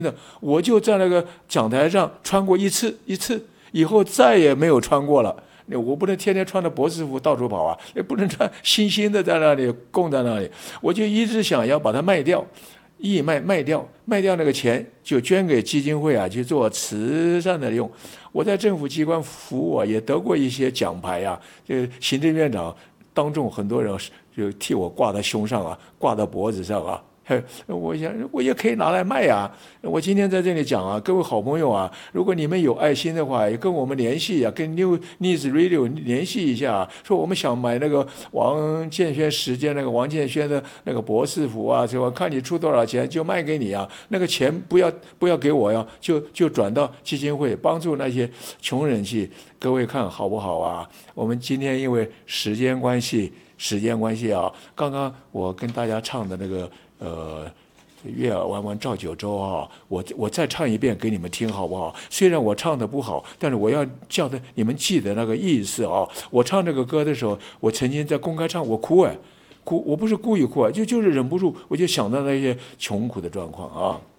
我就在那个讲台上穿过一次，以后再也没有穿过了。我不能天天穿着博士服到处跑啊，也不能穿新的在那里供在那里。我就一直想要把它卖掉，义卖掉那个钱就捐给基金会啊，去做慈善的用。我在政府机关服务啊，也得过一些奖牌啊，行政院长当众很多人就替我挂在胸上啊，挂在脖子上啊。我想我也可以拿来卖啊！我今天在这里讲啊，各位好朋友啊，如果你们有爱心的话，也跟我们联系啊，跟 New Needs Radio 联系一下，说我们想买那个王建轩时间那个王建轩的那个博士服啊，我看你出多少钱就卖给你啊，那个钱不要给我呀，就转到基金会，帮助那些穷人去。各位看好不好啊？我们今天因为时间关系啊，刚刚我跟大家唱的那个。月儿弯弯照九州啊，我再唱一遍给你们听好不好？虽然我唱的不好，但是我要叫的你们记得那个意思啊。我唱这个歌的时候，我曾经在公开唱，我哭，我不是故意哭啊，就是忍不住，我就想到那些穷苦的状况啊。